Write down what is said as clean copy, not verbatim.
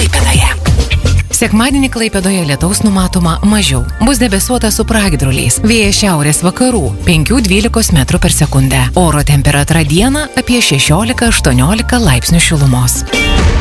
Klaipėdoje. Sekmadienį Klaipėdoje lietaus numatoma mažiau. Bus debesuota su pragiedruliais. Vėjas šiaurės vakarų 5–12 m/s. Oro temperatūra dieną apie 16–18 laipsnių šilumos.